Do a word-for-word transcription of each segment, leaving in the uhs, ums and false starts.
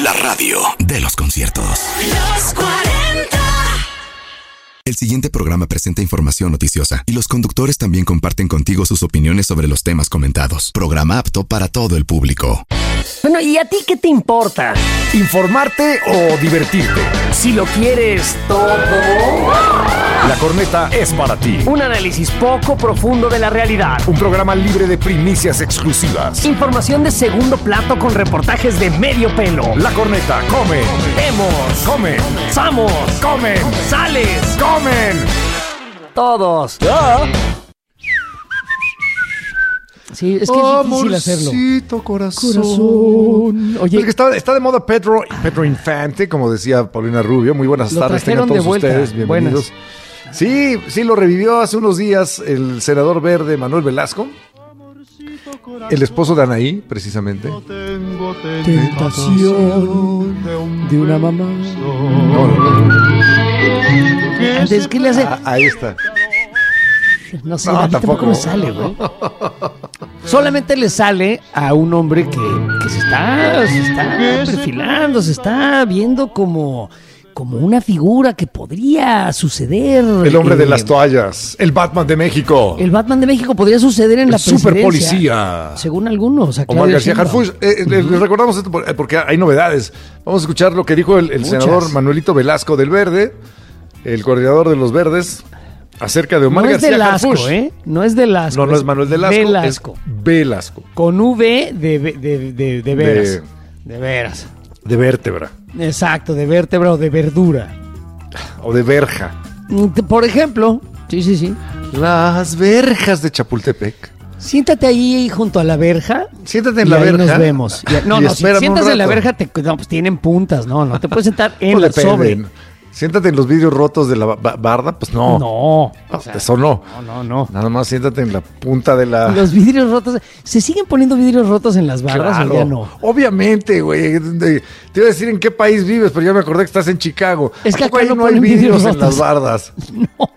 La radio de los conciertos. Los cuarenta. El siguiente programa presenta información noticiosa y los conductores también comparten contigo sus opiniones sobre los temas comentados. Programa apto para todo el público. Bueno, ¿y a ti qué te importa? ¿Informarte o divertirte? Si lo quieres todo... La Corneta es para ti. Un análisis poco profundo de la realidad. Un programa libre de primicias exclusivas. Información de segundo plato con reportajes de medio pelo. La Corneta, come. Vemos. Come. Samos. Comen. Sales. Comen. Todos. ¿Ya? Sí, es que es difícil hacerlo. Amorcito corazón. Corazón. Oye, es que está, está de moda Pedro, Pedro Infante, como decía Paulina Rubio. Muy buenas lo tardes, tengan todos ustedes bienvenidos. Buenas. Sí, sí, lo revivió hace unos días el senador verde Manuel Velasco, el esposo de Anaí, precisamente. Tentación de una mamá. No, no, no. Es que le hace... Ah, ahí está. No sé, No, a mí tampoco tampoco me sale, güey. Solamente le sale a un hombre que, que se está, se está perfilando, se está viendo como, como una figura que podría suceder. El hombre eh, de las toallas, el Batman de México. El Batman de México podría suceder en el la presidencia. super policía. Según algunos. Omar García Harfuch. Eh, uh-huh. Les recordamos esto porque hay novedades. Vamos a escuchar lo que dijo el, el senador Manuelito Velasco del Verde, el coordinador de los Verdes, acerca de Omar no García Lasco, Harfuch. ¿eh? No es de Lasco. No, no es Manuel de Lasco. Velasco. Es Velasco. Con V de, de, de, de, de veras. De, de veras. De vértebra. Exacto, de vértebra o de verdura. O de verja. Por ejemplo, sí, sí, sí. Las verjas de Chapultepec. Siéntate ahí junto a la verja. Siéntate en y la ahí verja. Nos vemos. Y, no, y no, si sientas en la verja, te, no, pues tienen puntas, no, no te puedes sentar en pues la sobre. Siéntate en los vidrios rotos de la ba- barda, pues no. No. O sea, eso no. No, no, no. Nada más siéntate en la punta de la... Los vidrios rotos. ¿Se siguen poniendo vidrios rotos en las bardas claro, o ya no? Obviamente, güey. Te iba a decir en qué país vives, pero ya me acordé que estás en Chicago. Es que acá ahí no, no hay ponen vidrios, vidrios en rotos. las bardas. No.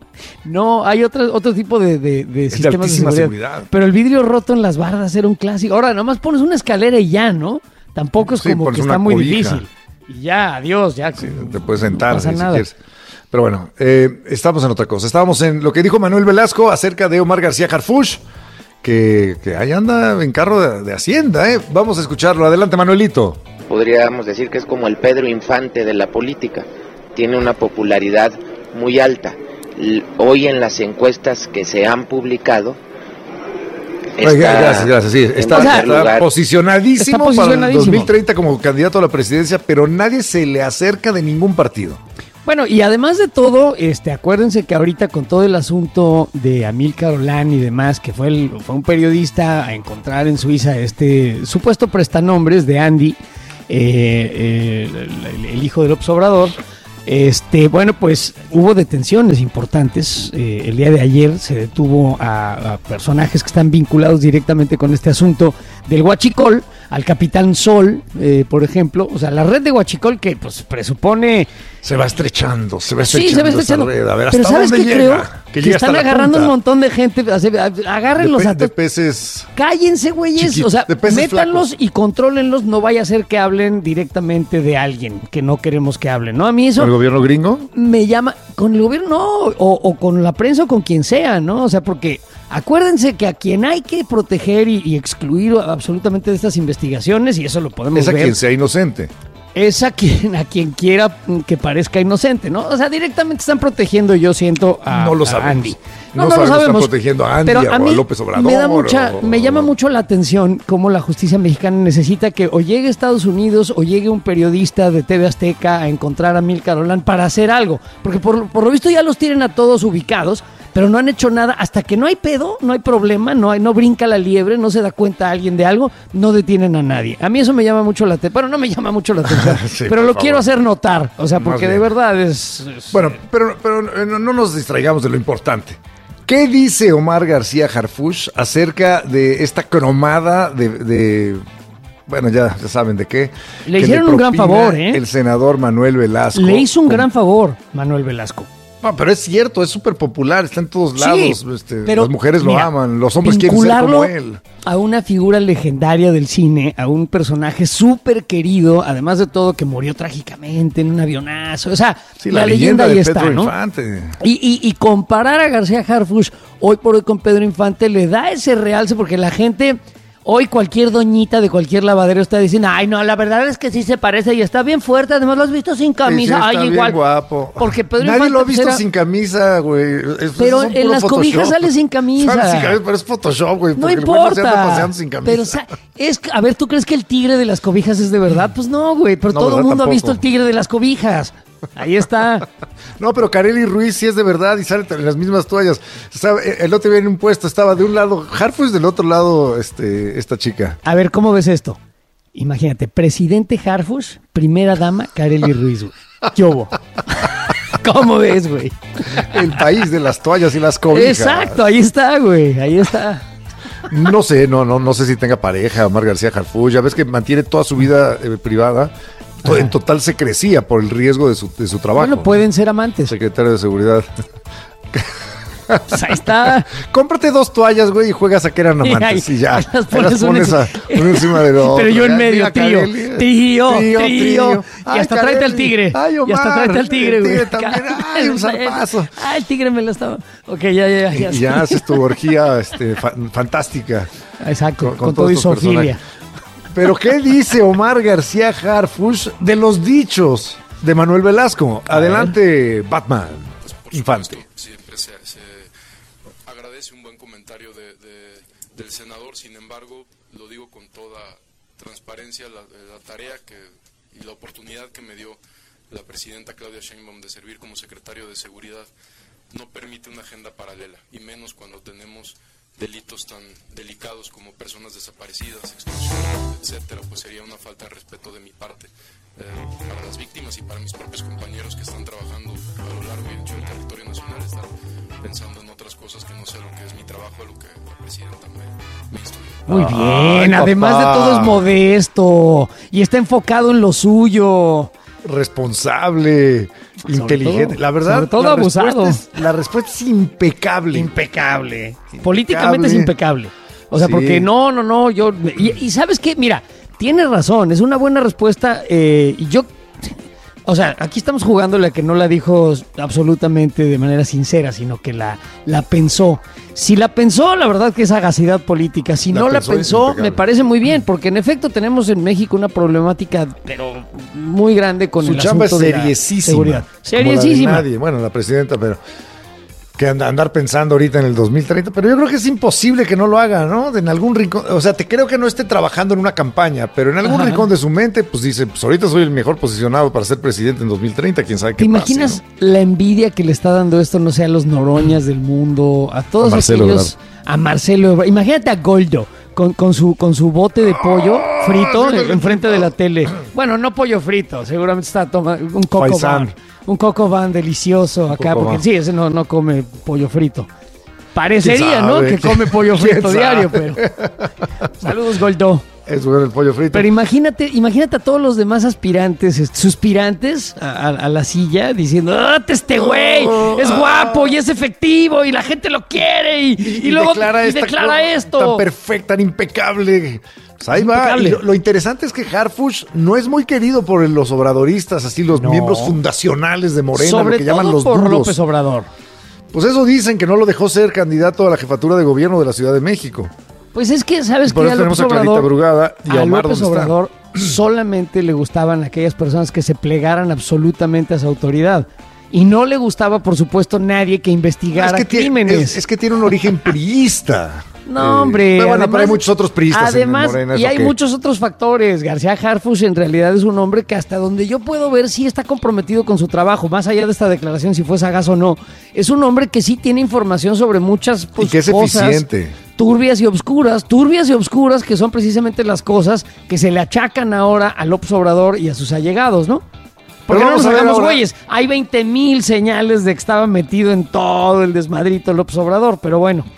No, hay otro, otro tipo de, de, de es sistemas de, de seguridad. seguridad. Pero el vidrio roto en las bardas era un clásico. Ahora, nomás pones una escalera y ya, ¿no? Tampoco es sí, como que está muy cobija. difícil. Y ya, adiós, ya. Sí, te puedes sentar. No pasa si nada. quieres. Pero bueno, eh, estamos en otra cosa. Estábamos en lo que dijo Manuel Velasco acerca de Omar García Harfuch, que, que ahí anda en carro de, de Hacienda, ¿eh? Vamos a escucharlo. Adelante, Manuelito. Podríamos decir que es como el Pedro Infante de la política. Tiene una popularidad muy alta. Hoy en las encuestas que se han publicado, Está, gracias, gracias. Sí, está, está, lugar. posicionadísimo está posicionadísimo para el dos mil treinta como candidato a la presidencia, pero nadie se le acerca de ningún partido. Bueno, y además de todo, este, acuérdense que ahorita con todo el asunto de Amílcar Olán y demás, que fue, el, fue un periodista a encontrar en Suiza este supuesto prestanombres de Andy, eh, eh, el, el hijo del López Obrador. Este, bueno, pues hubo detenciones importantes. Eh, el día de ayer se detuvo a, a personajes que están vinculados directamente con este asunto del Huachicol, al Capitán Sol, eh, por ejemplo. O sea, la red de Huachicol que pues presupone... Se va estrechando, se va estrechando. Sí, se va estrechando. Red. A ver, pero ¿hasta ¿sabes dónde qué llega? creo? Que, que llega están hasta la agarrando punta. un montón de gente. Agárrenlos de, pe- a de peces. Cállense, güeyes. Chiquit, o sea, métanlos flacos. y contrólenlos. No vaya a ser que hablen directamente de alguien que no queremos que hablen, ¿no? A mí eso... ¿Con el gobierno gringo? Me llama... Con el gobierno, no. O, o con la prensa o con quien sea, ¿no? O sea, porque... Acuérdense que a quien hay que proteger y, y excluir absolutamente de estas investigaciones, y eso lo podemos Es a ver, quien sea inocente. es a quien, a quien quiera que parezca inocente, ¿no? O sea, directamente están protegiendo, yo siento, a, No lo a sabemos. Andy. No, no sabemos, están protegiendo a Andy pero o a, mí a López Obrador. Me, da mucha, o... me llama mucho la atención cómo la justicia mexicana necesita que o llegue a Estados Unidos o llegue un periodista de T V Azteca a encontrar a Amílcar Olán para hacer algo. Porque por, por lo visto ya los tienen a todos ubicados, pero no han hecho nada. Hasta que no hay pedo, no hay problema, no, hay, no brinca la liebre, no se da cuenta alguien de algo, no detienen a nadie. A mí eso me llama mucho la atención. Bueno, no me llama mucho la atención, sí, pero lo favor. quiero hacer notar. O sea, porque de verdad es... es bueno, pero, pero no, no nos distraigamos de lo importante. ¿Qué dice Omar García Harfuch acerca de esta cromada de... de bueno, ya, ya saben de qué. Le hicieron un gran favor, ¿eh? El senador Manuel Velasco. Le hizo un con, gran favor Manuel Velasco. No, pero es cierto, es súper popular, está en todos lados. Sí, este, pero, las mujeres mira, lo aman, los hombres quieren ser como él. A una figura legendaria del cine, a un personaje súper querido, además de todo que murió trágicamente en un avionazo. O sea, sí, la, la leyenda, leyenda ahí de está, Pedro ¿no? Infante. Y, y, y comparar a García Harfuch hoy por hoy con Pedro Infante le da ese realce porque la gente... Hoy cualquier doñita de cualquier lavadero está diciendo, ay, no, la verdad es que sí se parece y está bien fuerte, además lo has visto sin camisa. Sí, sí, ay, está igual. bien guapo. Porque Pedro Nadie Infante, lo ha visto pues, era... sin camisa, güey. Es, Pero es en las Photoshop. cobijas sale sin camisa. Sale sin camisa, pero es Photoshop, güey. No porque el güey no se anda importa. paseando sin camisa. Pero, o sea, es, a ver, ¿tú crees que el tigre de las cobijas es de verdad? Pues no, güey, pero No, todo el ¿verdad? mundo Tampoco. ha visto el tigre de las cobijas. Ahí está. No, pero Kareli Ruiz sí es de verdad y sale en las mismas toallas. O sea, el otro día en un puesto estaba de un lado Harfuch, del otro lado este, esta chica. A ver, ¿cómo ves esto? Imagínate, presidente Harfuch, primera dama Kareli Ruiz, güey. ¿Qué hubo? ¿Cómo ves, güey? El país de las toallas y las cobijas. Exacto, ahí está, güey, ahí está. No sé, no, no, no sé si tenga pareja Omar García Harfuch. Ya ves que mantiene toda su vida eh, privada. To- En total secrecía por el riesgo de su, de su trabajo. Bueno, pueden ser amantes. Secretario de Seguridad. Pues ahí está. Cómprate dos toallas, güey, y juegas a que eran amantes Y ahí y ya. las Ahí pones las pones una- a- una encima de lo Pero yo en otro. medio, Mira, trío, Kareli. trío, trío. Y Ay, hasta tráete al Kareli. tigre. Ay, Y hasta Omar, tráete al tigre, el güey. tigre también. Ay, un zarpazo. Ah, el tigre me lo estaba... Ok, ya, ya, ya. ya. Y ya haces tu orgía este, fa- fantástica. Exacto, con, con todo todos y estos zoofilia. Pero ¿qué dice Omar García Harfuch de los dichos de Manuel Velasco? Adelante, Batman, Infante. Siempre se, se agradece un buen comentario de, de, del senador, sin embargo, lo digo con toda transparencia, la, la tarea que, y la oportunidad que me dio la presidenta Claudia Sheinbaum de servir como secretario de Seguridad no permite una agenda paralela, y menos cuando tenemos delitos tan delicados como personas desaparecidas, extorsión, etcétera, pues sería una falta de respeto de mi parte eh, para las víctimas y para mis propios compañeros que están trabajando a lo largo y ancho del territorio nacional, estar pensando en otras cosas que no sé lo que es mi trabajo, lo que la presidenta me, me instruyó. Muy Ay, bien, además papá. de todo es modesto y está enfocado en lo suyo. Responsable, inteligente. todo- la verdad, sobre todo la abusado. respuesta es- la respuesta es impecable. Impecable. Políticamente es impecable. O sea, Sí. porque no, no, no, yo... Y, y ¿sabes qué? Mira, tienes razón, es una buena respuesta eh, y yo... O sea, aquí estamos jugándole a que no la dijo absolutamente de manera sincera, sino que la, la pensó. Si la pensó, la verdad que es sagacidad política. Si La no la pensó, es pensó, impecable. me parece muy bien, porque en efecto tenemos en México una problemática, pero muy grande con Su el chamba es asunto de la seriesísima. seguridad. como la de Seriesísima. nadie. Bueno, la presidenta, pero que anda- andar pensando ahorita en el dos mil treinta, pero yo creo que es imposible que no lo haga, ¿no? En algún rincón, o sea, te creo que no esté trabajando en una campaña, pero en algún Ajá. rincón de su mente, pues dice, pues ahorita soy el mejor posicionado para ser presidente en dos mil treinta, quién sabe qué ¿Te imaginas pase, la envidia que le está dando esto, no sé, a los Noroñas del mundo, a todos A Marcelo aquellos, a Marcelo Ebrard? Imagínate a Goldo con, con su con su bote de pollo frito sí, eh, enfrente de la tele. Bueno, no pollo frito, seguramente está tomando un coco Faisán. van, un coco van delicioso acá, coco porque van. sí, ese no, no come pollo frito. Parecería, ¿Quién ¿no? sabe? Que come pollo ¿Quién frito sabe? diario, pero... Saludos, Goldo. ¿no? Es bueno el pollo frito. Pero imagínate, imagínate a todos los demás aspirantes, est- suspirantes a, a- a la silla diciendo, ¡date este güey! Es guapo y es efectivo y la gente lo quiere y, y, luego declara, y esta declara cosa esto. Tan perfecta, tan impecable. Pues ahí Es va. impecable. Y lo, lo interesante es que Harfuch no es muy querido por los obradoristas, así los No. miembros fundacionales de Morena, Sobre lo que llaman todo los por duros. López Obrador. Pues eso dicen, que no lo dejó ser candidato a la jefatura de gobierno de la Ciudad de México. Pues es que, ¿sabes Por qué? eso A tenemos López a Clarita Obrador, Brugada y a a Omar, López ¿dónde está? Obrador solamente le gustaban aquellas personas que se plegaran absolutamente a su autoridad. Y no le gustaba, por supuesto, nadie que investigara es, que tiene, crímenes. es, es que tiene un origen priista. No, Eh, hombre. pero bueno, además- pero hay muchos otros priistas en Además, Morena. y ¿eso hay qué? muchos otros factores. García Harfuch en realidad es un hombre que hasta donde yo puedo ver sí está comprometido con su trabajo, más allá de esta declaración, si fue sagaz o no. Es un hombre que sí tiene información sobre muchas pues, Y que es cosas eficiente. turbias y obscuras, turbias y obscuras, que son precisamente las cosas que se le achacan ahora a López Obrador y a sus allegados, ¿no? Porque no vamos nos a ver hagamos ahora- güeyes. Hay veinte mil señales de que estaba metido en todo el desmadrito López Obrador, pero bueno.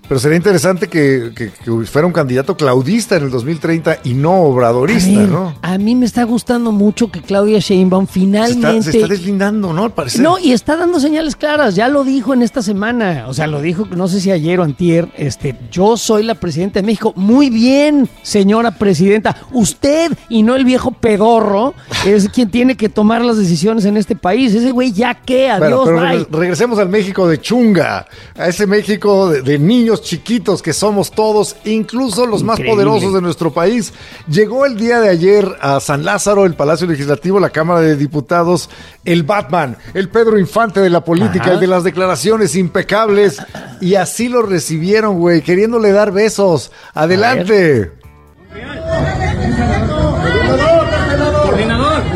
Pero sería interesante que, que, que fuera un candidato claudista en el dos mil treinta y no obradorista, a ver, ¿no? A mí me está gustando mucho que Claudia Sheinbaum finalmente... Se está, se está deslindando, ¿no? Al parecer. No, y está dando señales claras, ya lo dijo en esta semana, o sea, lo dijo, no sé si ayer o antier, este, yo soy la presidenta de México. Muy bien, señora presidenta, usted y no el viejo pedorro es quien tiene que tomar las decisiones en este país. Ese güey ya qué, adiós, pero, pero bye. Regresemos al México de chunga, a ese México de, de niños chiquitos que somos todos, incluso los Increíble. más poderosos de nuestro país. Llegó el día de ayer a San Lázaro, el Palacio Legislativo, la Cámara de Diputados, el Batman, el Pedro Infante de la política, Ajá. el de las declaraciones impecables, y así lo recibieron, güey, queriéndole dar besos. Adelante. Coordinador.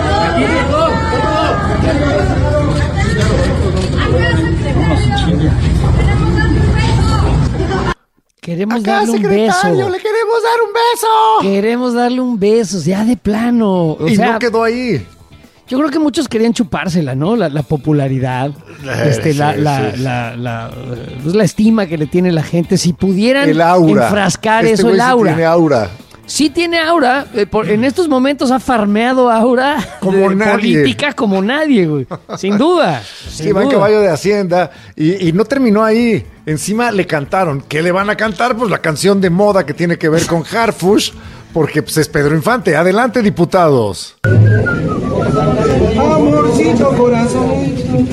Queremos Acá, darle un secretario, beso. le queremos dar un beso. Queremos darle un beso, ya de plano. O y sea, no quedó ahí. Yo creo que muchos querían chupársela, ¿no? La, la popularidad, Eh, este, sí, la, sí. la, la, la, pues la estima que le tiene la gente. Si pudieran El aura. enfrascar este eso, el sí aura. Tiene aura. Sí tiene aura, eh, por, en estos momentos ha farmeado aura Como de nadie. política como nadie, güey. Sin duda. Sí, sin va en duda. caballo de Hacienda y, y no terminó ahí. Encima le cantaron. ¿Qué le van a cantar? Pues la canción de moda que tiene que ver con Harfush, porque pues, es Pedro Infante. Adelante, diputados. Amorcito corazón.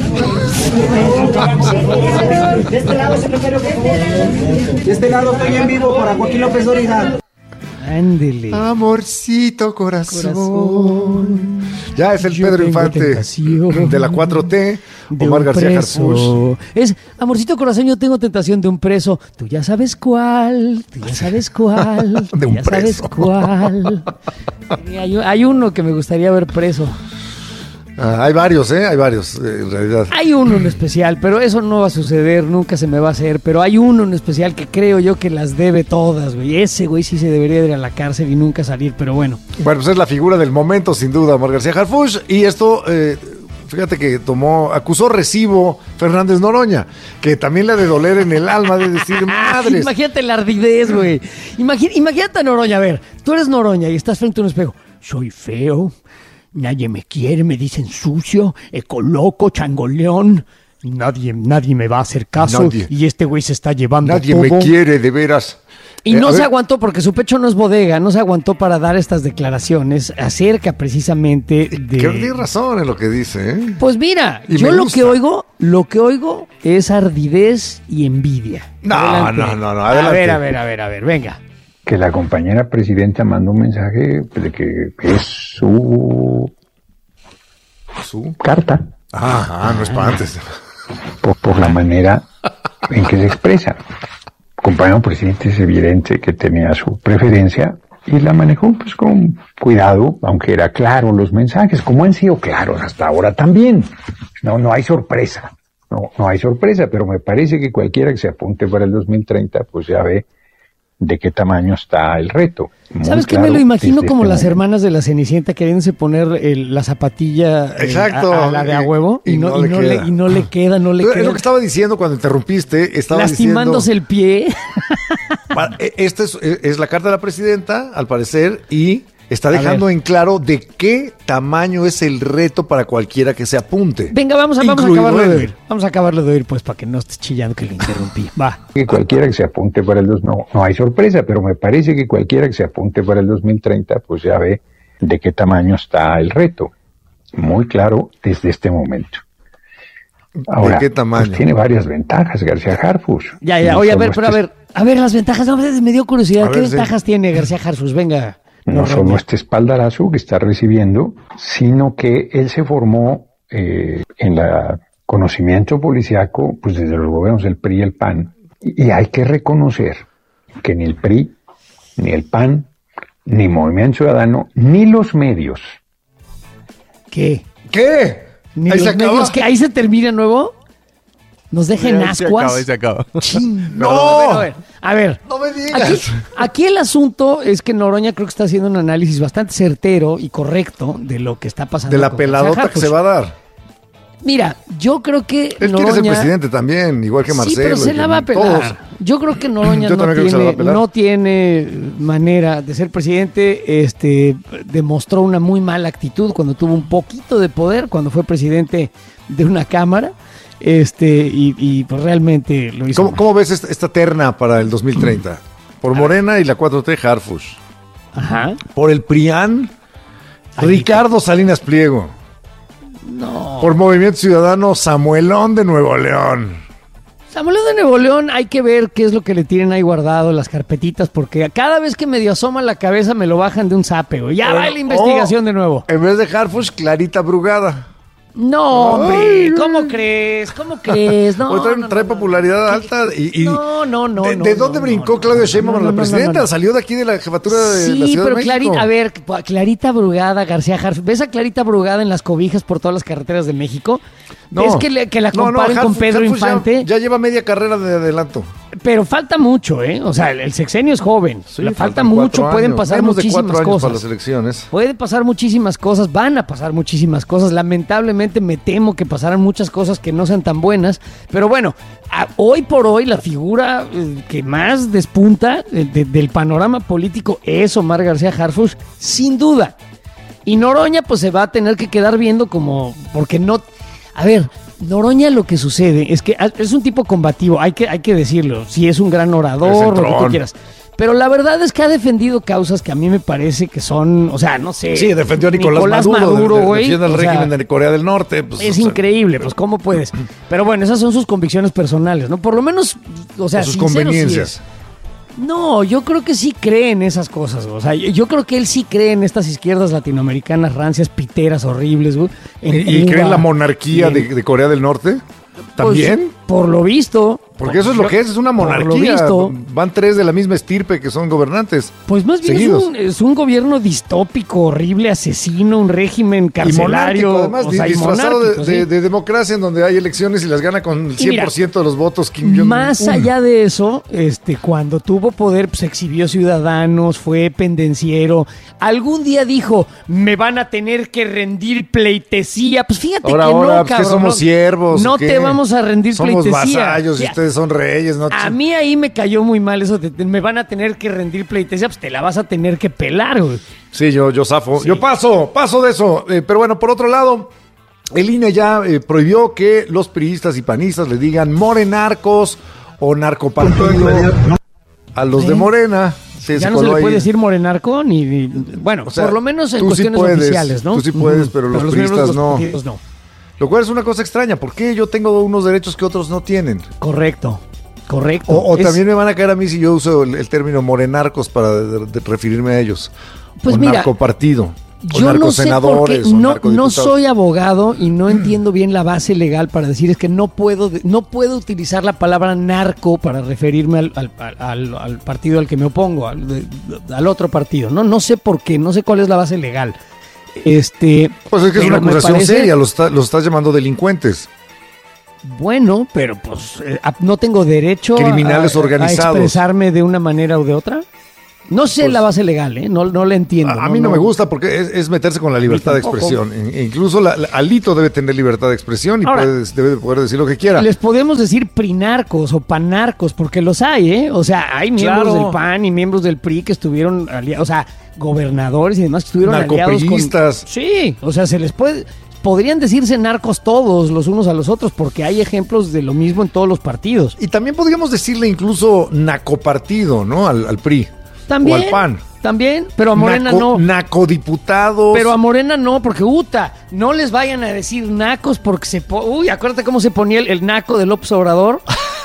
De este lado, secretario, ¿qué? De este lado estoy en vivo para Joaquín López Dóriga. Ándele. Amorcito corazón. Corazón. Ya es el Yo Pedro tengo Infante tentación de la cuatro T, de Omar un García preso. Harfush. Es, amorcito corazón, yo tengo tentación de un preso. Tú ya sabes cuál, tú ya sabes cuál, De tú un ya sabes preso. cuál. Sí, hay, hay uno que me gustaría ver preso. Ah, hay varios, ¿eh? Hay varios, eh, en realidad. Hay uno en especial, pero eso no va a suceder, nunca se me va a hacer. Pero hay uno en especial que creo yo que las debe todas, güey. Ese güey sí se debería ir a la cárcel y nunca salir, pero bueno. Bueno, pues es la figura del momento, sin duda, Omar García Harfush. Y esto, eh, fíjate que tomó, acusó recibo Fernández Noroña, que también le ha de doler en el alma de decir madres. Imagínate la ardidez, güey. Imagi- imagínate a Noroña, a ver, tú eres Noroña y estás frente a un espejo. Soy feo, nadie me quiere, me dicen sucio, ecoloco, changoleón. Nadie, nadie me va a hacer caso. Nadie. Y este güey se está llevando Nadie todo. me quiere, de veras. Y Eh, no a se ver, aguantó porque su pecho no es bodega, no se aguantó para dar estas declaraciones acerca precisamente de... Creo que tiene razón en lo que dice, ¿eh? Pues mira, Y yo me lo gusta. que oigo, lo que oigo es ardidez y envidia. No, Adelante. no, no, no, A adelante. ver, a ver, a ver, a ver, venga. Que la compañera presidenta mandó un mensaje de que es su Su. carta Ah, ah, no es para antes. por, por la manera en que se expresa. Compañero presidente es evidente que tenía su preferencia y la manejó pues con cuidado, aunque era claro los mensajes, como han sido claros hasta ahora también. No, no hay sorpresa, no, no hay sorpresa, pero me parece que cualquiera que se apunte para el dos mil treinta pues ya ve de qué tamaño está el reto. Muy ¿Sabes qué? claro Me lo imagino desde como este las momento. hermanas de la Cenicienta queriéndose poner el- la zapatilla eh, Exacto. a, a la de a huevo y, Y no, no y le no queda. le, y no le queda, no le Es queda. lo que estaba diciendo cuando interrumpiste. Estaba Lastimándose diciendo, el pie. Pa- e- Esta es, es la carta de la presidenta, al parecer, y está A dejando ver. en claro de qué tamaño es el reto para cualquiera que se apunte. Venga, vamos a, vamos a Incluido acabarlo de él. oír. Vamos a acabarlo de oír, pues, para que no estés chillando que le interrumpí. Va. Que cualquiera que se apunte para el dos no, no hay sorpresa, pero me parece que cualquiera que se apunte para el dos mil treinta pues ya ve de qué tamaño está el reto. Muy claro desde este momento. Ahora, qué tamaño? pues, tiene varias ventajas García Harfush. Ya, ya. No Oye, a solo ver, pero a este- ver. A ver, las ventajas. No, me dio curiosidad. A ¿Qué ver, sí. ventajas tiene García Harfush? Venga. No Noroña. solo este espaldarazo que está recibiendo, sino que él se formó eh, en el conocimiento policiaco, pues desde los gobiernos del P R I y el P A N. Y, y hay que reconocer que ni el P R I, ni el P A N, ni Movimiento Ciudadano, ni los medios, ¿Qué? ¿Qué? Ni Ahí los se acabó. medios que ahí se termina nuevo. Nos dejen Ya, se ascuas. acaba, se acaba. Chin. No. A ver, a ver. No me Aquí, digas. aquí el asunto es que Noroña creo que está haciendo un análisis bastante certero y correcto de lo que está pasando. De la con peladota García que se Harfush. va a dar. Mira, yo creo que Él Noroña... quiere ser presidente también, igual que Marcelo. Sí, pero se la va a pelar. Todos. Yo creo que Noroña Yo no también creo que se la va tiene, a pelar. no tiene manera de ser presidente. Este, demostró una muy mala actitud cuando tuvo un poquito de poder, cuando fue presidente de una cámara. Este, y, y pues realmente lo hizo. ¿Cómo, mal. ¿Cómo ves esta, esta terna para el dos mil treinta? Por Morena y la cuatro T, Harfush. Ajá. Por el PRIAN, Ay, Ricardo Salinas Pliego. No. Por Movimiento Ciudadano, Samuelón de Nuevo León. Samuel de Nuevo León, hay que ver qué es lo que le tienen ahí guardado, las carpetitas, porque cada vez que medio asoma la cabeza me lo bajan de un zape, güey. Ya va la investigación Oh, de nuevo. En vez de Harfush, Clarita Brugada. No, hombre, Ay, ¿cómo güey. crees? ¿Cómo crees? No, Hoy trae, no, trae no, no. popularidad alta. Y, y No, no, no, ¿De, no, de no, dónde no, brincó no, Claudia no, Sheinbaum no, a la no, no, presidenta? no, no. Salió de aquí de la jefatura de la Sí, Ciudad pero de México. Clarita, a ver, Clarita Brugada, García Harfuch, ¿ves a Clarita Brugada en las cobijas por todas las carreteras de México? ¿Ves que, le- que la No, no, comparen con Harfuch- Pedro Harfuch ya- Infante? Ya, lleva media carrera de adelanto. Pero falta mucho, ¿eh? O sea, el, el sexenio es joven. Sí, Le falta faltan mucho, cuatro pueden años, pasar menos de muchísimas cuatro años cosas. para las elecciones. Puede pasar muchísimas cosas, van a pasar muchísimas cosas. Lamentablemente me temo que pasarán muchas cosas que no sean tan buenas. Pero bueno, a- hoy por hoy la figura eh, que más despunta eh, de- del panorama político es Omar García Harfuch, sin duda. Y Noroña pues se va a tener que quedar viendo como, porque no... A ver, Noroña lo que sucede es que es un tipo combativo, hay que, hay que decirlo. Si es un gran Es orador, lo que tú entrón. quieras. Pero la verdad es que ha defendido causas que a mí me parece que son, o sea, no sé. Sí, defendió a Nicolás, Maduro, de- güey. defiende el o sea, régimen de Corea del Norte. Pues, es o sea, increíble, pues cómo puedes. Pero bueno, esas son sus convicciones personales, ¿no? Por lo menos, o sea, sus sincero sí conveniencias. es. No, yo creo que sí cree en esas cosas, güey. O sea, yo, yo creo que él sí cree en estas izquierdas latinoamericanas rancias, piteras, horribles, güey. En ¿Y, y Cuba, cree en la monarquía y de, en- de Corea del Norte? ¿También? Pues, por lo visto. Porque eso es lo que es, es una Por lo monarquía. visto. Van tres de la misma estirpe que son gobernantes. Pues más bien es seguidos. un, es un gobierno distópico, horrible, asesino, un régimen Y carcelario. monárquico, además, o di- sea, y disfrazado de, monárquico, de- sí. de democracia en donde hay elecciones y las gana con el Y cien mira, por ciento de los votos Kim Jong-un. Más allá de eso, este, cuando tuvo poder, pues exhibió ciudadanos, fue pendenciero. Algún día dijo, me van a tener que rendir pleitesía. Pues fíjate Ahora, que ahora, no, pues, ¿qué cabrón. somos no- siervos, No o qué? te vamos a rendir Somos pleitesía. vasallos y Ya, ustedes son reyes, ¿no? A mí ahí me cayó muy mal eso de, de, me van a tener que rendir pleitesía, pues te la vas a tener que pelar, güey. Sí, yo, yo zafo. Sí. Yo paso, paso de eso. Eh, pero bueno, por otro lado, el I N E ya eh, prohibió que los priistas y panistas le digan morenarcos o narcopartido a los de ¿Eh? Morena. Sí, Ya no se coló le ahí. puede decir morenarco ni, ni- bueno, O sea, por lo menos en tú sí cuestiones puedes, oficiales, ¿no? tú sí puedes, pero los miembros de priistas los no. partidos no. Lo cual es una cosa extraña. ¿Por qué yo tengo unos derechos que otros no tienen? Correcto, correcto. O, o Es- también me van a caer a mí si yo uso el, el término morenarcos para de- de referirme a ellos. Pues o mira, narcopartido. O Yo no sé por qué, narcosenadores. o no, no narcodiputados. soy abogado y no entiendo bien la base legal para decir es que no puedo, de- no puedo utilizar la palabra narco para referirme al, al- al- al partido al que me opongo, al, de- al otro partido. No, no sé por qué, no sé cuál es la base legal. Este, Pues es que es pero una me acusación parece- seria, los, está- los estás llamando delincuentes. Bueno, pero pues eh, a- no tengo derecho a- Criminales a, a organizados. expresarme de una manera o de otra. No sé Pues, la base legal, ¿eh? No, no la entiendo. A, a mí no, me gusta porque es, es meterse con la libertad de tampoco. expresión. E- e incluso la, la- Alito debe tener libertad de expresión y Ahora, puede, debe poder decir lo que quiera. Les podemos decir prinarcos o panarcos, porque los hay, ¿eh? O sea, hay miembros Claro. del P A N y miembros del P R I que estuvieron aliados, o sea, gobernadores y demás que estuvieron aliados con... Narcopriistas. Sí, o sea, se les puede... Podrían decirse narcos todos los unos a los otros, porque hay ejemplos de lo mismo en todos los partidos. Y también podríamos decirle incluso nacopartido, ¿no? Al, al P R I. También, O al P A N. también, pero a Morena Naco- no. Nacodiputados. Pero a Morena no, porque Uta, no les vayan a decir nacos porque se... po- Uy, acuérdate cómo se ponía el, el naco de López Obrador.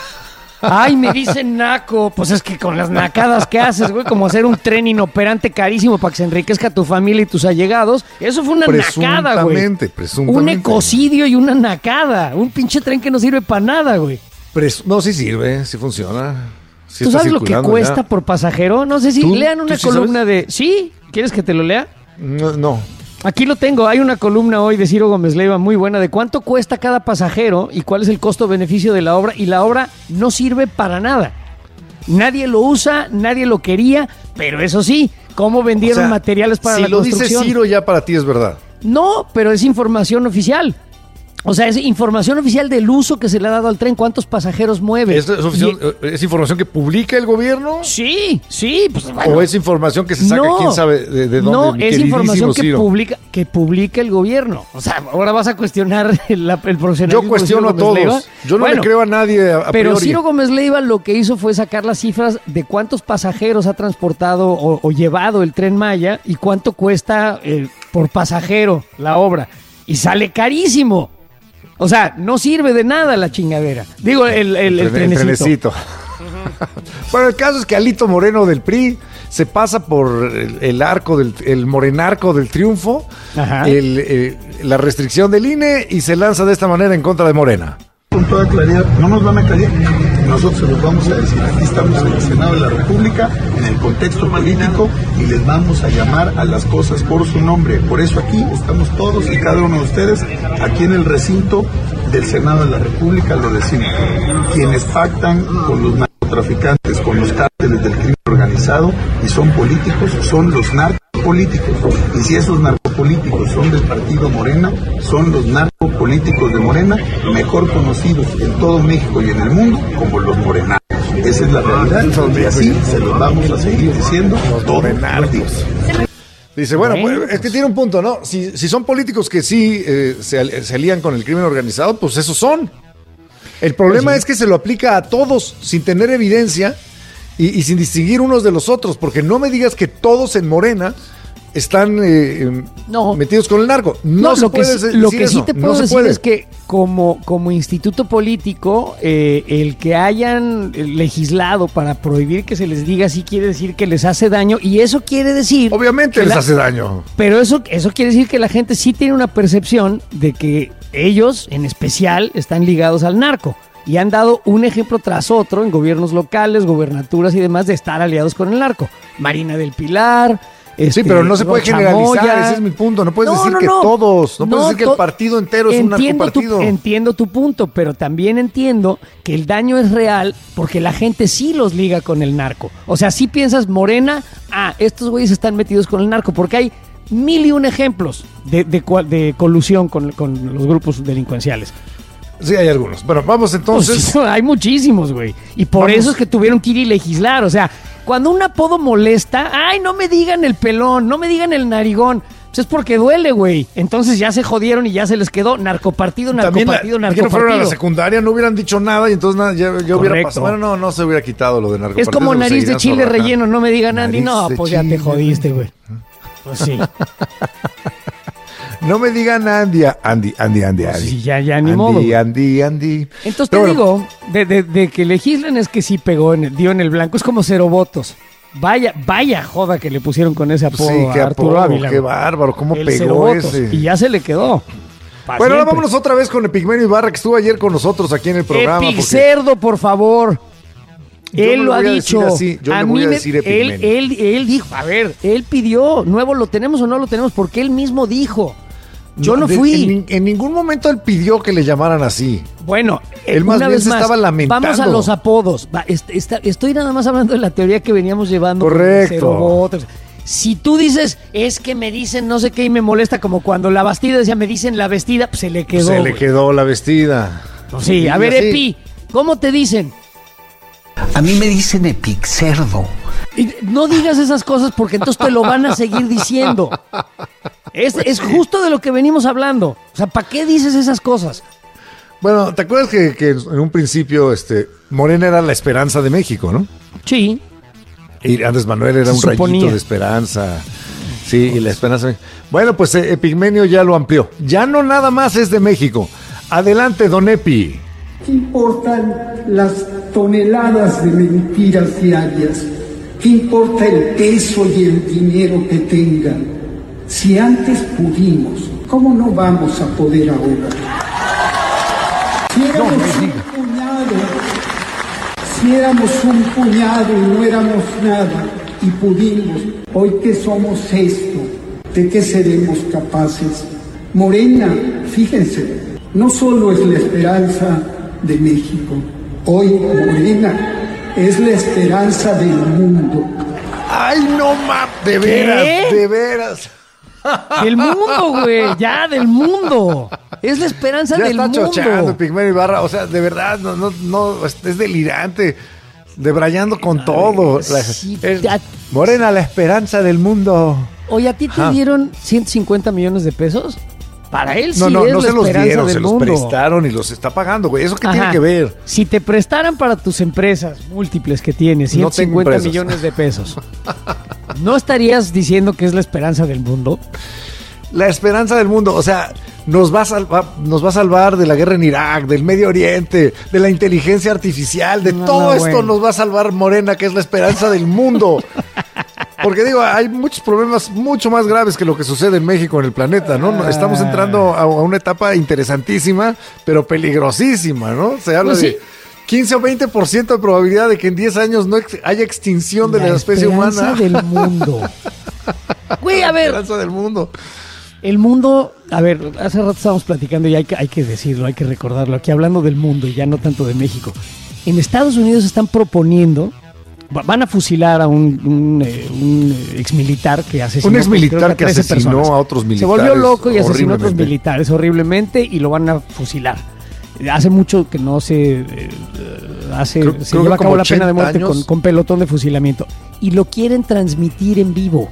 Ay, me dicen naco. Pues es que con las nacadas que haces, güey, como hacer un tren inoperante carísimo para que se enriquezca tu familia y tus allegados. Eso fue una nacada, güey. Presuntamente, presuntamente. Un ecocidio y una nacada. Un pinche tren que no sirve para nada, güey. Pres- no, sí sirve, sí funciona. Sí ¿Tú está sabes lo que circulando cuesta ya. por pasajero? No sé si ¿Tú- lean una tú sí columna de... ¿Sí? ¿Quieres que te lo lea? No, no. Aquí lo tengo, hay una columna hoy de Ciro Gómez Leiva muy buena de cuánto cuesta cada pasajero y cuál es el costo-beneficio de la obra, y la obra no sirve para nada. Nadie lo usa, nadie lo quería, pero eso sí, ¿cómo vendieron O sea, materiales para si la lo construcción? dice Ciro, ya para ti es verdad. No, pero es información oficial. O sea, es información oficial del uso que se le ha dado al tren, cuántos pasajeros mueve. ¿Es, es, oficial, y, ¿Es información que publica el gobierno? Sí, sí. Pues, bueno. ¿O es información que se saca no, quién sabe de, de dónde? No, es información que Ciro. publica, que publica el gobierno. O sea, ahora vas a cuestionar el, el profesionalismo. Yo cuestiono a todos. Leiva. Yo no bueno, le creo a nadie a, a Pero priori. Ciro Gómez Leiva lo que hizo fue sacar las cifras de cuántos pasajeros ha transportado o, o llevado el Tren Maya y cuánto cuesta eh, por pasajero la obra. Y sale carísimo. O sea, no sirve de nada la chingadera. Digo, el, el, el, el trenecito. El trenecito. Bueno, el caso es que Alito Moreno del P R I se pasa por el, el arco del el morenarco del triunfo, el, el, la restricción del I N E y se lanza de esta manera en contra de Morena. Con toda claridad, no nos van a callar. Nosotros se los vamos a decir. Aquí estamos en el Senado de la República, en el contexto político, y les vamos a llamar a las cosas por su nombre. Por eso aquí estamos todos y cada uno de ustedes, aquí en el recinto del Senado de la República, lo decimos. Quienes pactan con los narcotraficantes, con los cárteles del crimen organizado y son políticos, son los narcopolíticos. Y si esos narcopolíticos son del partido Morena, son los narcopolíticos de Morena, mejor conocidos en todo México y en el mundo como los morenacos. Esa es la realidad y así se los vamos a seguir diciendo los morenacos. Dice, bueno, pues, es que tiene un punto, ¿no? Si, si son políticos que sí eh, se, se alían con el crimen organizado, pues esos son. El problema pues sí. es que se lo aplica a todos sin tener evidencia y, y sin distinguir unos de los otros, porque no me digas que todos en Morena están eh, no. metidos con el narco. No, no se lo puede que, decir Lo que sí eso. te puedo no decir es que como, como instituto político, eh, el que hayan legislado para prohibir que se les diga así quiere decir que les hace daño, y eso quiere decir... Obviamente les la, hace daño. Pero eso, eso quiere decir que la gente sí tiene una percepción de que ellos, en especial, están ligados al narco. Y han dado un ejemplo tras otro en gobiernos locales, gobernaturas y demás de estar aliados con el narco. Marina del Pilar... Este, sí, pero no se puede generalizar, Chamoya. Ese es mi punto. No puedes no, decir no, que no. todos, no, no puedes decir to- que el partido entero es un narcopartido. Tu, entiendo tu punto, pero también entiendo que el daño es real porque la gente sí los liga con el narco. O sea, si piensas Morena, ah, estos güeyes están metidos con el narco, porque hay mil y un ejemplos de, de, de colusión con, con los grupos delincuenciales. Sí, hay algunos. Bueno, vamos entonces. Pues, hay muchísimos, güey. Y por vamos. eso es que tuvieron que ir y legislar. O sea, cuando un apodo molesta, ay, no me digan el pelón, no me digan el narigón. Pues es porque duele, güey. Entonces ya se jodieron y ya se les quedó narcopartido, narcopartido, la, narcopartido. Que no fueron a la secundaria, no hubieran dicho nada y entonces nada, ya, ya hubiera pasado. Bueno, no, no se hubiera quitado lo de narcopartido. Es como nariz de chile relleno, no me digan Andy. No, pues ya te jodiste, güey. Pues sí. No me digan Andy, Andy, Andy, Andy, Andy. Sí, ya, ya, ni Andy, modo. Andy, Andy, Andy. Entonces Pero te bueno. digo, de, de, de que legislen es que sí pegó, en el, dio en el blanco. Es como cero votos. Vaya, vaya joda que le pusieron con ese apodo sí, qué a Arturo apodo, Ávila. Qué bárbaro, cómo el pegó ese. Y ya se le quedó. Bueno, ahora vámonos otra vez con Epigmenio Ibarra, que estuvo ayer con nosotros aquí en el programa. Epic Cerdo, por favor. Yo él no lo ha dicho. Así, yo a le mí voy a me, decir él, él, él dijo, a ver, él pidió, nuevo lo tenemos o no lo tenemos, porque él mismo dijo. Yo no, no fui. De, en, en ningún momento él pidió que le llamaran así. Bueno, él más una bien vez se más, estaba lamentando. Vamos a los apodos. Va, est, est, estoy nada más hablando de la teoría que veníamos llevando. Correcto. Si tú dices, es que me dicen no sé qué y me molesta, como cuando la Bastida decía, me dicen la vestida, pues se le quedó. Se wey. le quedó la vestida. Pues sí, a ver, Epi, ¿cómo te dicen? A mí me dicen Epic Cerdo. Y no digas esas cosas porque entonces te lo van a seguir diciendo. Es, es justo de lo que venimos hablando. O sea, ¿para qué dices esas cosas? Bueno, ¿te acuerdas que, que en un principio este Morena era la esperanza de México, no? Sí. Y Andrés Manuel era Se un suponía. rayito de esperanza. Sí, y la esperanza. Bueno, pues eh, Epigmenio ya lo amplió. Ya no nada más es de México. Adelante, don Epi. ¿Qué importan las toneladas de mentiras diarias? ¿Qué importa el peso y el dinero que tengan? Si antes pudimos, ¿cómo no vamos a poder ahora? Si éramos no, un puñado, si éramos un puñado y no éramos nada, y pudimos, hoy que somos esto, ¿de qué seremos capaces? Morena, fíjense, no solo es la esperanza de México, hoy Morena es la esperanza del mundo. ¡Ay, no mames! De veras, ¿Qué? de veras. Del mundo, güey, ya, del mundo. Es la esperanza ya del está mundo. chocheando Pigmenio Ibarra, o sea, de verdad, no, no, no, es delirante. Debrayando con Ay, todo. Sí, la, es, a, Morena, la esperanza del mundo. Oye, ¿a ti te ah. dieron ciento cincuenta millones de pesos? Para él sí no, no, es no la se los esperanza dieron, del se mundo. los prestaron y los está pagando, güey. ¿Eso qué Ajá. tiene que ver? Si te prestaran para tus empresas múltiples que tienes, ciento cincuenta no millones de pesos, ¿no estarías diciendo que es la esperanza del mundo? La esperanza del mundo, o sea, nos va a salvar, nos va a salvar de la guerra en Irak, del Medio Oriente, de la inteligencia artificial, de no, todo no, esto bueno. nos va a salvar Morena, que es la esperanza del mundo. Porque digo, hay muchos problemas mucho más graves que lo que sucede en México, en el planeta, ¿no? Estamos entrando a una etapa interesantísima, pero peligrosísima, ¿no? Se habla pues sí. de quince o veinte por ciento de probabilidad de que en diez años no ex- haya extinción de la, la especie humana. La esperanza del mundo. Güey, a ver. La esperanza del mundo. El mundo, a ver, hace rato estábamos platicando y hay que, hay que decirlo, hay que recordarlo, aquí hablando del mundo y ya no tanto de México. En Estados Unidos están proponiendo, van a fusilar a un, un, un exmilitar que asesinó, un exmilitar que, que asesinó personas. a otros militares. Se volvió loco y asesinó a otros militares horriblemente y lo van a fusilar. Hace mucho que no se eh, hace creo, se creo lleva a cabo la pena de muerte con, con pelotón de fusilamiento y lo quieren transmitir en vivo.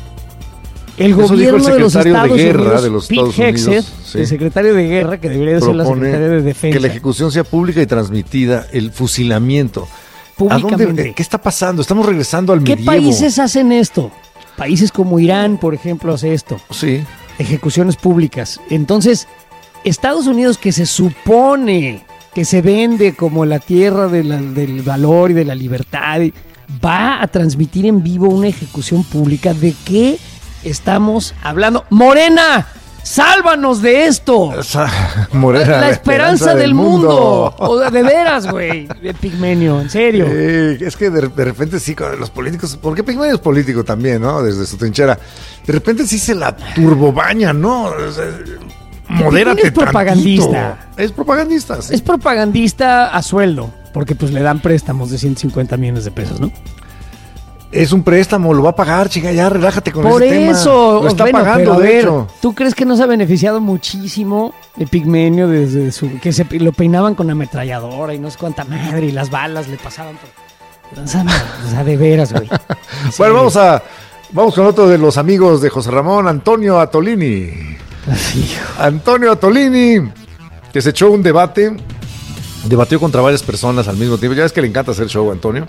El Eso gobierno el de los Estados de guerra, Unidos, de los Pete Estados Hegseth, Unidos, sí. el secretario de guerra, que debería de ser la secretaria de defensa, que la ejecución sea pública y transmitida, el fusilamiento. ¿A dónde, ¿Qué está pasando? Estamos regresando al medievo. ¿Qué países hacen esto? Países como Irán, por ejemplo, hace esto. Sí. Ejecuciones públicas. Entonces, Estados Unidos, que se supone que se vende como la tierra de la, del valor y de la libertad, va a transmitir en vivo una ejecución pública. ¿De qué estamos hablando? ¡Morena! ¡Sálvanos de esto! Morena, la, la esperanza, esperanza del, del mundo. mundo. O de, de veras, güey. De Pigmenio, en serio. Eh, es que de, de repente sí, con los políticos, porque Pigmenio es político también, ¿no? Desde su trinchera. De repente sí se la turbobaña, ¿no? O sea, modérate es propagandista. Tantito. Es propagandista, sí. Es propagandista a sueldo, porque pues le dan préstamos de ciento cincuenta millones de pesos, ¿no? Es un préstamo, lo va a pagar, chica, ya relájate con Por ese eso, tema. Lo está bueno, pagando, pero a de ver, hecho. ¿Tú crees que no se ha beneficiado muchísimo de Pigmenio desde su que se lo peinaban con ametralladora y no sé cuánta madre y las balas le pasaban por... O sea, no, o sea de veras, güey. Sí. Bueno, vamos a vamos con otro de los amigos de José Ramón, Antonio Atolini. Así. Antonio Atolini, que se echó un debate, debatió contra varias personas al mismo tiempo. Ya ves que le encanta hacer show, Antonio.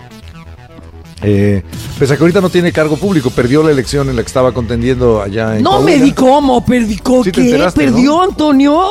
Eh, pese a que ahorita no tiene cargo público, perdió la elección en la que estaba contendiendo allá en No Coahuila. me di cómo, perdicó, ¿Sí ¿qué? ¿Perdió, ¿no? Antonio?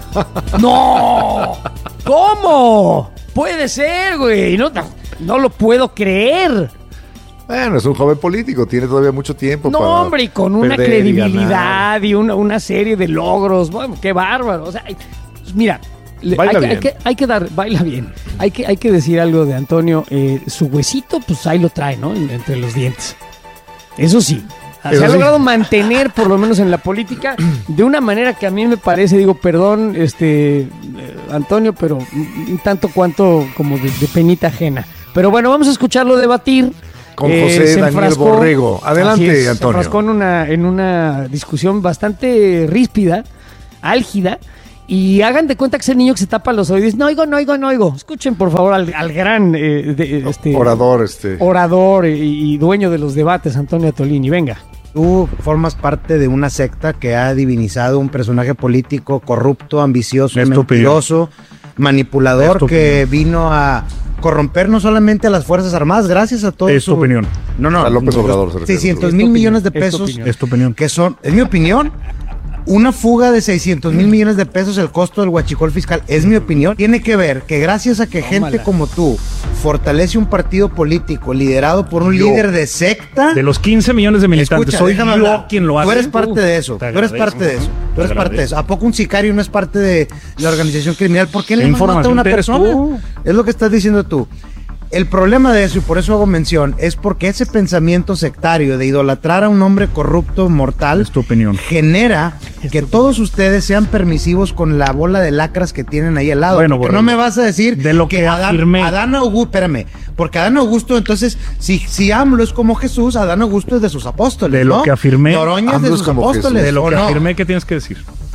¡No! ¿Cómo? Puede ser, güey, no, no lo puedo creer. Bueno, es un joven político, tiene todavía mucho tiempo. No, para hombre, y con una credibilidad y, y una, una serie de logros, bueno, qué bárbaro. O sea, mira, baila hay, bien. Hay, que, hay que dar, baila bien. Hay que, hay que decir algo de Antonio. Eh, su huesito, pues ahí lo trae, ¿no? Entre los dientes. Eso sí. Eso se ha sí. logrado mantener, por lo menos en la política, de una manera que a mí me parece, digo, perdón, este, eh, Antonio, pero un tanto cuanto como de, de penita ajena. Pero bueno, vamos a escucharlo debatir. Con José eh, Daniel Borrego. Adelante, es, Antonio. Se enfrascó en una, en una discusión bastante ríspida, álgida. Y hagan de cuenta que ese niño que se tapa los oídos, no oigo, no oigo, no oigo. Escuchen, por favor, al, al gran eh, de, este, orador, este. orador y, y dueño de los debates, Antonio Atolini. Venga. Tú formas parte de una secta que ha divinizado un personaje político corrupto, ambicioso, mentiroso, manipulador, que vino a corromper no solamente a las Fuerzas Armadas, gracias a todo. Es tu su... opinión. No, no. A López Obrador. seiscientos mil millones de pesos. Es tu, es tu opinión. Que son, es mi opinión. Una fuga de seiscientos mil millones de pesos, el costo del huachicol fiscal, es mi opinión. Tiene que ver que gracias a que Tómala. gente como tú fortalece un partido político liderado por un yo. líder de secta. De los quince millones de militantes, Escucha, soy yo hablar. quien lo hace. Tú eres parte uh, de eso, tú eres parte de eso, tú eres parte de eso. ¿A poco un sicario no es parte de la organización criminal? ¿Por qué le mata a una persona? Tú. Es lo que estás diciendo tú. El problema de eso, y por eso hago mención, es porque ese pensamiento sectario de idolatrar a un hombre corrupto, mortal, es tu opinión, genera es que todos ustedes sean permisivos con la bola de lacras que tienen ahí al lado. Bueno, porque bueno, no me vas a decir de lo que, que Adán, afirmé. Adán Augusto, espérame, porque Adán Augusto, entonces, si, si AMLO es como Jesús, Adán Augusto es de sus apóstoles, De ¿no? lo que afirmé, Noroña es de sus apóstoles. De lo que no? afirmé, ¿qué tienes que decir?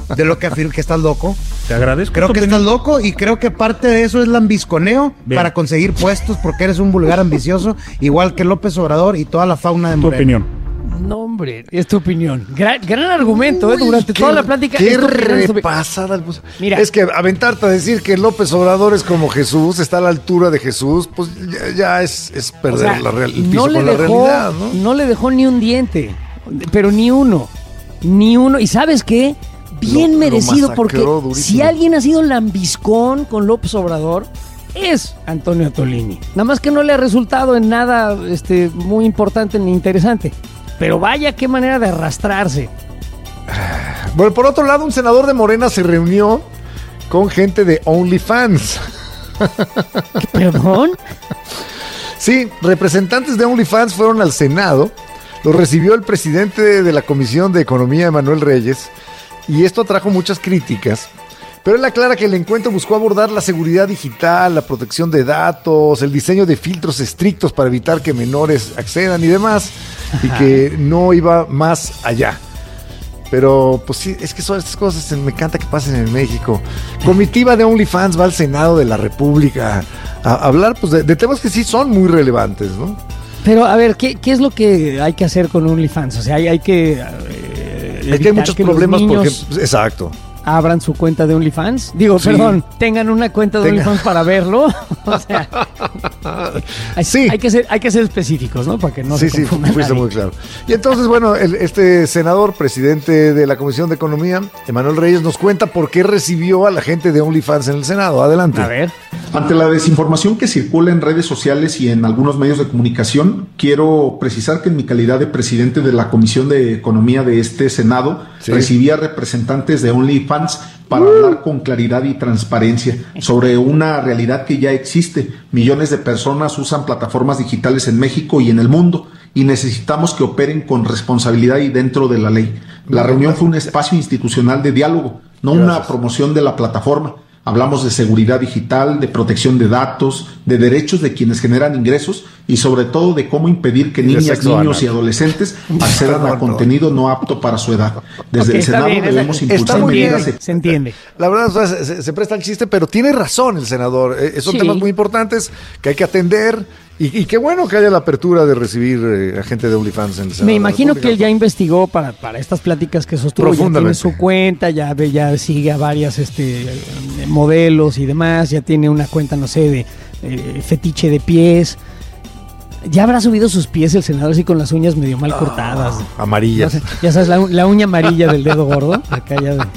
de lo que afirmo que estás loco. Te agradezco. Creo que estás loco y creo que parte de eso es lambisconeo Bien. para conseguir puestos porque eres un vulgar ambicioso, igual que López Obrador y toda la fauna de Tu Morena. opinión. No, hombre, es tu opinión. Gran, gran argumento, ¿eh? Durante qué, toda la plática. Qué es repasada. Mira, es que aventarte a decir que López Obrador es como Jesús, está a la altura de Jesús, pues ya, ya es, es perder o sea, la real, el piso no con le la dejó, realidad, ¿no? No le dejó ni un diente, pero ni uno, ni uno. ¿Y sabes qué? Bien lo, merecido, lo porque durísimo. Si alguien ha sido lambiscón con López Obrador, es Antonio Atolini. Nada más que no le ha resultado en nada este, muy importante ni interesante. Pero vaya, qué manera de arrastrarse. Bueno, por otro lado, un senador de Morena se reunió con gente de OnlyFans. ¿Perdón? Sí, representantes de OnlyFans fueron al Senado. Lo recibió el presidente de la Comisión de Economía, Emanuel Reyes, y esto atrajo muchas críticas. Pero él aclara que el encuentro buscó abordar la seguridad digital, la protección de datos, el diseño de filtros estrictos para evitar que menores accedan y demás, Ajá. y que no iba más allá. Pero, pues sí, es que son estas cosas, me encanta que pasen en México. Comitiva de OnlyFans va al Senado de la República a hablar pues, de, de temas que sí son muy relevantes, ¿no? Pero, a ver, ¿qué, qué es lo que hay que hacer con OnlyFans? O sea, hay, hay que... Eh, es que hay muchos que problemas porque... Exacto. Abran su cuenta de OnlyFans. Digo, sí. perdón, tengan una cuenta de Tenga. OnlyFans para verlo. O sea, hay, sí. hay, que ser, hay que ser específicos, ¿no? Para que no sí, se confunda Sí, fuiste muy claro. Y entonces, bueno, el, este senador, presidente de la Comisión de Economía, Emanuel Reyes, nos cuenta por qué recibió a la gente de OnlyFans en el Senado. Adelante. A ver. Ante la desinformación que circula en redes sociales y en algunos medios de comunicación, quiero precisar que en mi calidad de presidente de la Comisión de Economía de este Senado, sí. recibí a representantes de OnlyFans para uh. hablar con claridad y transparencia sobre una realidad que ya existe. Millones de personas usan plataformas digitales en México y en el mundo y necesitamos que operen con responsabilidad y dentro de la ley. La reunión fue un espacio institucional de diálogo, no Gracias. Una promoción de la plataforma. Hablamos de seguridad digital, de protección de datos, de derechos de quienes generan ingresos y sobre todo de cómo impedir que niñas, niños y adolescentes accedan a contenido no apto para su edad. Desde okay, el Senado bien, debemos impulsar medidas. Bien, se entiende. La verdad, o sea, se, se presta el chiste, pero tiene razón el senador. Eh, son sí. temas muy importantes que hay que atender. Y, y qué bueno que haya la apertura de recibir eh, a gente de OnlyFans en el Senado. Me imagino que él ya investigó para, para estas pláticas que sostuvo, ya tiene su cuenta, ya ve, ya sigue a varias este, modelos y demás, ya tiene una cuenta, no sé, de eh, fetiche de pies. Ya habrá subido sus pies el senador así con las uñas medio mal cortadas. Oh, amarillas. No sé, ya sabes, la, la uña amarilla del dedo gordo, acá ya de...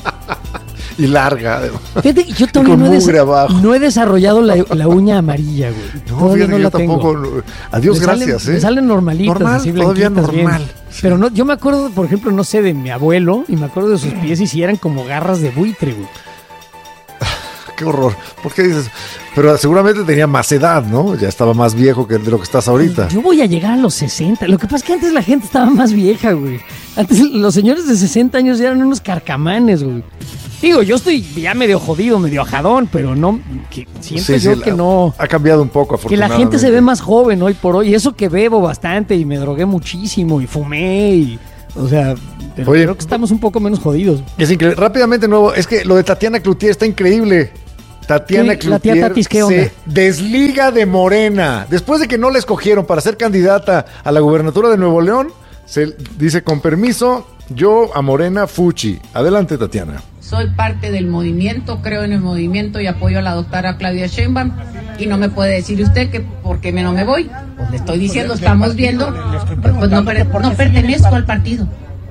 Y larga. Fíjate, yo todavía no he, des- no he desarrollado la, la uña amarilla, güey. No, todavía fíjate, no la yo tampoco. Tengo. Adiós, me gracias. Salen, ¿eh? Me salen normalitas, normal, así todavía normal. Sí. Pero no, yo me acuerdo, por ejemplo, no sé, de mi abuelo, y me acuerdo de sus pies y si eran como garras de buitre, güey. Qué horror. ¿Por qué dices? Pero seguramente tenía más edad, ¿no? Ya estaba más viejo que de lo que estás ahorita. Yo voy a llegar a los sesenta. Lo que pasa es que antes la gente estaba más vieja, güey. Antes los señores de sesenta años ya eran unos carcamanes, güey. Digo, yo estoy ya medio jodido, medio ajadón, pero no, que siento sí, yo sí, que la, no... Ha cambiado un poco, afortunadamente. Que la gente se ve más joven hoy por hoy, y eso que bebo bastante, y me drogué muchísimo, y fumé, y... O sea, pero Oye, creo que estamos un poco menos jodidos. Es increíble. Rápidamente, nuevo, es que lo de Tatiana Cloutier está increíble. Tatiana Cloutier la tía Tatis, ¿qué onda? Se desliga de Morena. Después de que no la escogieron para ser candidata a la gubernatura de Nuevo León, se dice, con permiso, yo a Morena fuchi. Adelante, Tatiana. Soy parte del movimiento, creo en el movimiento y apoyo a la doctora Claudia Sheinbaum y no me puede decir usted que por qué me no me voy. Pues le estoy diciendo, estamos viendo, pues no, no pertenezco al partido.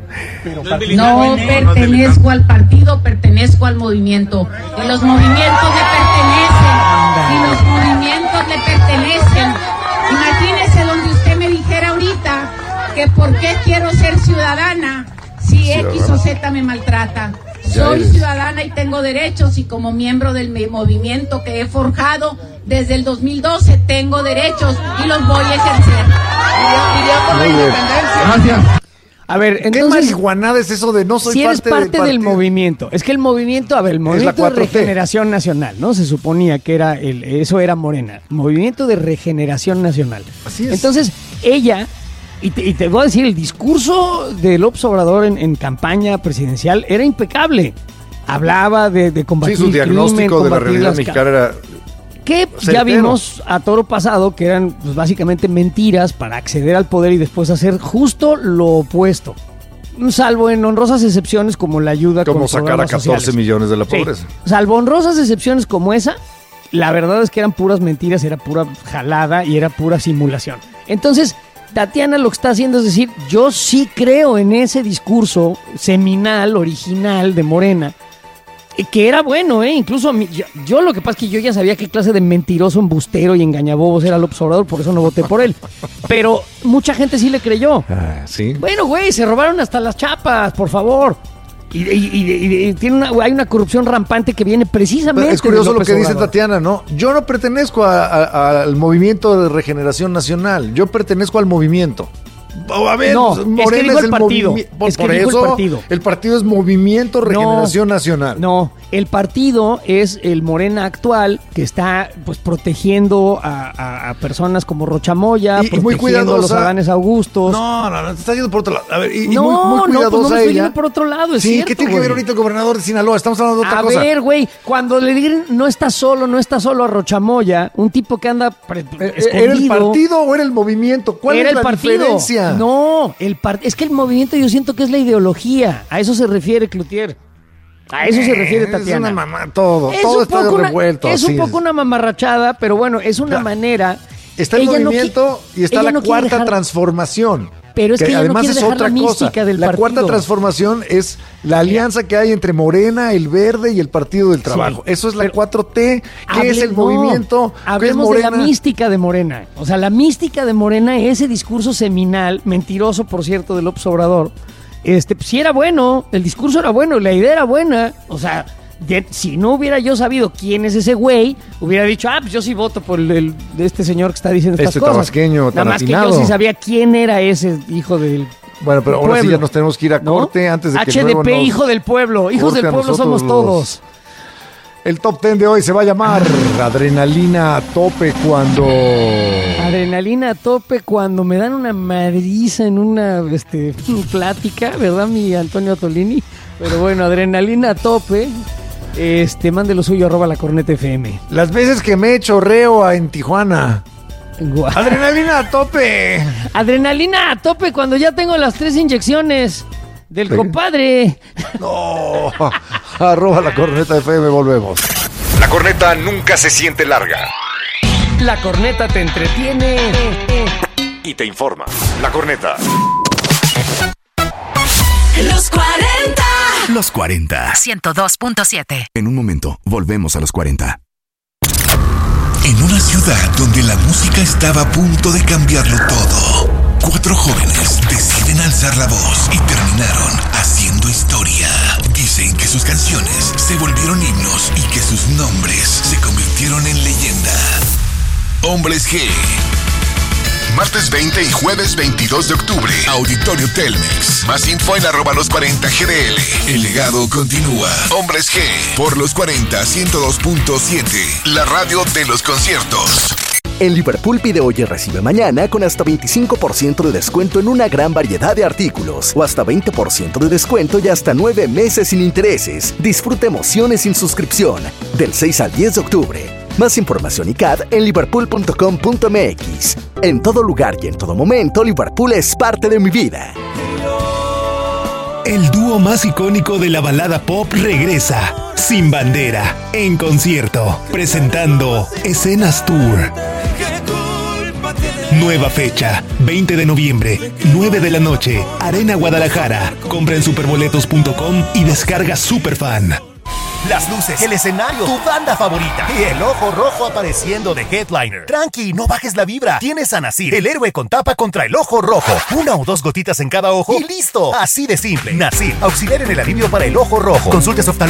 No pertenezco al partido, pertenezco al movimiento. Y los movimientos le pertenecen. Y los movimientos le pertenecen. Imagínese donde usted me dijera ahorita que por qué quiero ser ciudadana si X o Z me maltrata. Soy ciudadana y tengo derechos y como miembro del movimiento que he forjado desde el dos mil doce tengo derechos y los voy a ejercer. Iría por la independencia. Gracias. A ver, entonces, ¿qué marihuanada es eso de no soy si parte, eres parte del, del movimiento? Es que el movimiento, a ver, el Movimiento de Regeneración Nacional, ¿no? Se suponía que era el, eso era Morena, Movimiento de Regeneración Nacional. Así es. Entonces, ella, y te, y te voy a decir, el discurso de López Obrador en, en campaña presidencial era impecable. hablaba de, de combatir Sí, su diagnóstico crimen, de la realidad las mexicana era... Que certero. Ya vimos a toro pasado que eran pues, básicamente mentiras para acceder al poder y después hacer justo lo opuesto. Salvo en honrosas excepciones como la ayuda Como con sacar a programas catorce sociales. millones de la Sí. pobreza. Salvo honrosas excepciones como esa, la verdad es que eran puras mentiras, era pura jalada y era pura simulación. Entonces, Tatiana lo que está haciendo es decir, yo sí creo en ese discurso seminal, original de Morena, que era bueno, ¿eh? Incluso a mí, yo, yo lo que pasa es que yo ya sabía qué clase de mentiroso, embustero y engañabobos era López Obrador, por eso no voté por él. Pero mucha gente sí le creyó. Ah, sí. Bueno, güey, se robaron hasta las chapas, por favor. Y, y, y, y tiene una, hay una corrupción rampante que viene precisamente. Pero es curioso de lo que López dice Obrador. Tatiana, ¿no? Yo no pertenezco a- a- al movimiento de regeneración nacional, yo pertenezco al movimiento. A ver, No, pues, es que Morena dijo el partido. movimi- Por, Es que por dijo el eso, partido. el partido es Movimiento Regeneración No, Nacional. No, el partido es el Morena actual que está pues protegiendo a, a- a personas como Rocha Moya, Y- y muy protegiendo a los cuidadosa. Adanes Augustos. No, no, no, te estás yendo por otro lado. A ver, y, y No, muy, muy no, pues cuidadosa no me estoy ella. yendo por otro lado, es Sí, cierto, ¿qué tiene que güey. ver ahorita el gobernador de Sinaloa? Estamos hablando de otra A cosa. ver, güey, cuando le digan no está solo, no está solo a Rochamoya, un tipo que anda pre- escondido. ¿Era el partido o era el movimiento? ¿Cuál Era es la el partido. diferencia? No, el par- es que el movimiento yo siento que es la ideología. A eso se refiere Cloutier. A eso se refiere Es Tatiana. una mamá, todo, Es todo un está poco una- revuelto. Es así un poco una mamarrachada, pero bueno, es una Ya. manera. Está el Ella no movimiento qui- y está ella la no quiere cuarta dejar- transformación. Pero es que ella no además quiere es dejar otra la cosa. mística del La partido. cuarta transformación es la alianza que hay entre Morena, el Verde y el Partido del Trabajo. Sí. Eso es la Pero cuatro T, que Hable- es el no, movimiento. que es Hablemos de la Morena. mística de Morena. O sea, la mística de Morena, ese discurso seminal, mentiroso, por cierto, de López Obrador, este, pues, sí era bueno, el discurso era bueno, la idea era buena. O sea, de- si no hubiera yo sabido quién es ese güey, hubiera dicho, ah, pues yo sí voto por el, el- de este señor que está diciendo estas Este cosas. tabasqueño Nada tan más que atinado. yo sí sabía quién era ese hijo del Bueno, pero ahora sí pueblo. ya nos tenemos que ir a ¿No? corte antes de que H D luego P, nos hijo del pueblo. Hijos corte del a pueblo nosotros somos los- todos. El top ten de hoy se va a llamar Adrenalina a tope cuando... Adrenalina a tope cuando me dan una madriza en una este, plática, ¿verdad, mi Antonio Tolini? Pero bueno, adrenalina a tope. Este, mande lo suyo, arroba la corneta F M. Las veces que me he hecho reo a- en Tijuana. Guau. Adrenalina a tope. Adrenalina a tope cuando ya tengo las tres inyecciones del ¿De qué? compadre. No. Arroba la corneta F M, volvemos. La corneta nunca se siente larga La corneta te entretiene. y te informa. La corneta. Los cuarenta. Los cuarenta. ciento dos punto siete. En un momento, volvemos a los cuarenta. En una ciudad donde la música estaba a punto de cambiarlo todo, cuatro jóvenes deciden alzar la voz y terminaron haciendo historia. Dicen que sus canciones se volvieron himnos y que sus nombres se convirtieron en leyenda. Hombres G. Martes veinte y jueves veintidós de octubre. Auditorio Telmex. Más info en arroba los cuarenta G D L. El legado continúa. Hombres G. Por los cuarenta, ciento dos punto siete. La radio de los conciertos. En Liverpool pide hoy y recibe mañana con hasta veinticinco por ciento de descuento en una gran variedad de artículos o hasta veinte por ciento de descuento y hasta nueve meses sin intereses. Disfruta emociones sin suscripción del seis al diez de octubre. Más información y C A D en liverpool punto com punto m x. En todo lugar y en todo momento, Liverpool es parte de mi vida. El dúo más icónico de la balada pop regresa, Sin Bandera, en concierto, presentando Escenas Tour. Nueva fecha, veinte de noviembre, nueve de la noche, Arena Guadalajara. Compra en superboletos punto com y descarga Superfan. Las luces, el escenario, tu banda favorita y el ojo rojo apareciendo de headliner. Tranqui, no bajes la vibra. Tienes a Nasir, el héroe con tapa contra el ojo rojo. Una o dos gotitas en cada ojo y listo. Así de simple. Nasir, auxiliar en el alivio para el ojo rojo. Consultes oftalmólogos.